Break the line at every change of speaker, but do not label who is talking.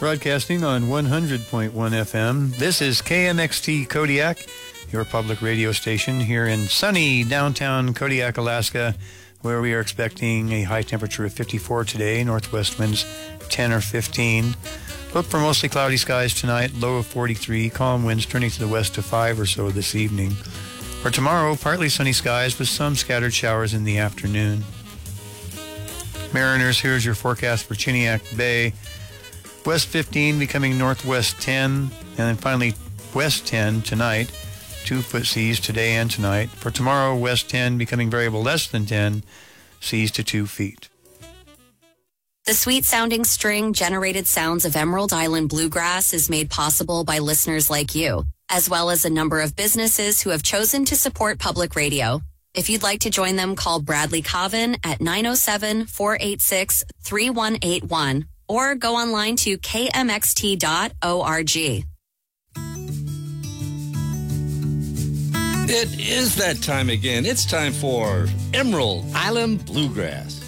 Broadcasting on 100.1 FM. This is KMXT Kodiak, your public radio station here in sunny downtown Kodiak, Alaska, where we are expecting a high temperature of 54 today, northwest winds 10 or 15. Look for mostly cloudy skies tonight, low of 43, calm winds turning to the west to 5 or so this evening. For tomorrow, partly sunny skies with some scattered showers in the afternoon. Mariners, here's your forecast for Chiniak Bay. West 15 becoming northwest 10, and then finally west 10 tonight. 2-foot seas today and tonight. For tomorrow, west 10 becoming variable less than 10, seas to 2 feet.
The sweet-sounding string-generated sounds of Emerald Island Bluegrass is made possible by listeners like you, as well as a number of businesses who have chosen to support public radio. If you'd like to join them, call Bradley Coven at 907-486-3181 or go online to kmxt.org.
It is that time again. It's time for Emerald Island Bluegrass.